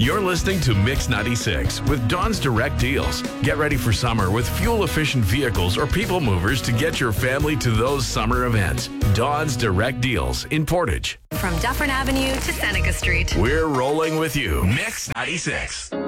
You're listening to Mix 96 with Dawn's Direct Deals. Get ready for summer with fuel-efficient vehicles or people movers to get your family to those summer events. Dawn's Direct Deals in Portage. From Dufferin Avenue to Seneca Street. We're rolling with you. Mix 96.